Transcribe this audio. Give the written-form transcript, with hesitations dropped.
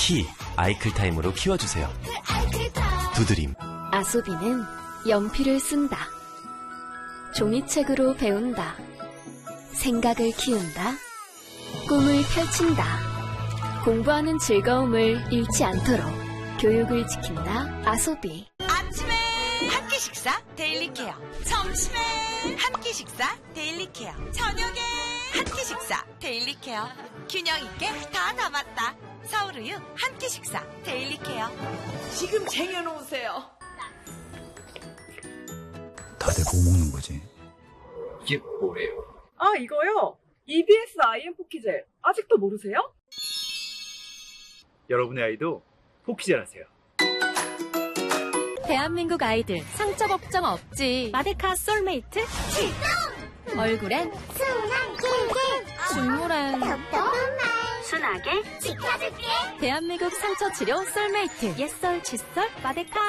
키 아이클타임으로 키워주세요. 두드림. 아소비는 연필을 쓴다. 종이책으로 배운다. 생각을 키운다. 꿈을 펼친다. 공부하는 즐거움을 잃지 않도록 교육을 지킨다. 아소비. 아침에 한 끼 식사 데일리 케어. 점심에 한 끼 식사 데일리 케어. 저녁에 한 끼 식사 데일리 케어. 균형 있게 다 담았다. 서울우유 한 끼 식사 데일리 케어. 지금 쟁여놓으세요. 다들 뭐 먹는 거지? 이게 뭐래요? 아, 이거요? EBS IM 포키젤. 아직도 모르세요? 여러분의 아이도 포키젤하세요. 대한민국 아이들 상처 걱정 없지. 마데카 솔메이트 출동! 얼굴엔 순한 꿀꿀, 눈물엔 답답한 말 순하게 지켜줄게. 대한민국 상처 치료 솔메이트. 옛설 칫솔 마데카.